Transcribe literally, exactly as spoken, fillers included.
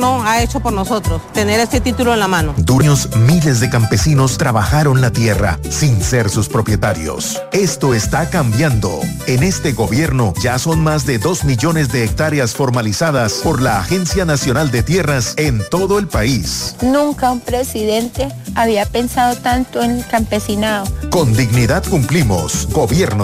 No ha hecho por nosotros, tener este título en la mano. Durante miles de campesinos trabajaron la tierra sin ser sus propietarios. Esto está cambiando. En este gobierno ya son más de dos millones de hectáreas formalizadas por la Agencia Nacional de Tierras en todo el país. Nunca un presidente había pensado tanto en el campesinado. Con dignidad cumplimos. Gobierno